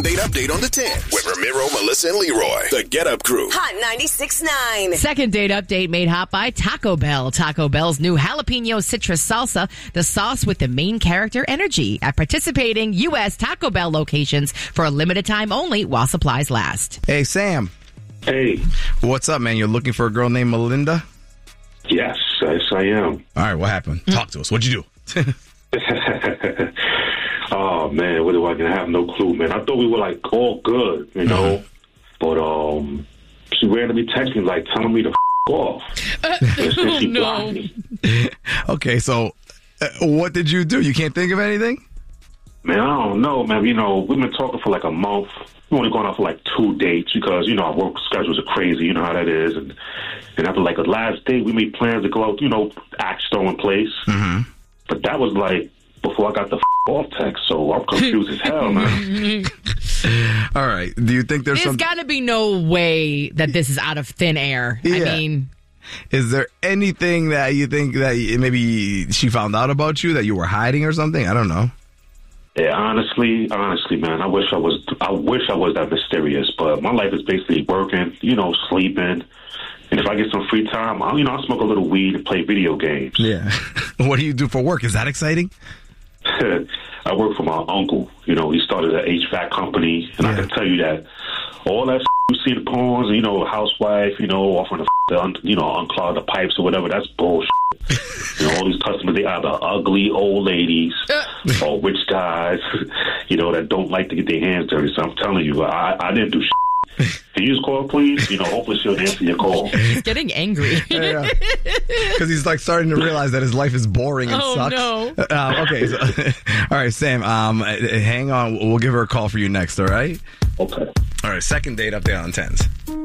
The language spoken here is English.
Date update on the 10 with Ramiro, Melissa, and Leroy. The Get Up Crew. Hot 96.9. Second date update made hot by Taco Bell. Taco Bell's new jalapeno citrus salsa, the sauce with the main character energy, at participating U.S. Taco Bell locations for a limited time only while supplies last. Hey, Sam. Hey. What's up, man? You're looking for a girl named Melinda? Yes, I am. All right, what happened? Talk to us. What'd you do? Oh, man, what do I have? No clue, man. I thought we were, like, all good, you know? But, she randomly texted me, like, telling me to off. She blocked me. Okay, so what did you do? You can't think of anything? Man, I don't know, man. You know, we've been talking for, like, a month. We've only gone out for, like, 2 dates because, you know, our work schedules are crazy. You know how that is. And after, like, the last date, we made plans to go out, you know, act stolen place. Mm-hmm. But that was, like, before I got the off text, so I'm confused as hell, man. All right. Do you think There's got to be no way that this is out of thin air. Yeah. I mean, is there anything that you think that maybe she found out about you that you were hiding or something? I don't know. Yeah, honestly, man, I wish I was that mysterious, but my life is basically working, you know, sleeping. And if I get some free time, I'll smoke a little weed and play video games. Yeah. What do you do for work? Is that exciting? I work for my uncle. You know, he started an HVAC company, and I can tell you that all that you see the porns, you know, housewife, you know, offering to unclog the pipes or whatever, that's bullshit. You know, all these customers, they either ugly old ladies or rich guys, you know, that don't like to get their hands dirty. So I'm telling you, I didn't do shit. Can you just call, please? You know, hopefully she'll answer your call. He's getting angry. Yeah. Because he's like starting to realize that his life is boring and sucks. No. Okay. So, all right, Sam, hang on. We'll give her a call for you next, all right? Okay. All right, second date update on 10s.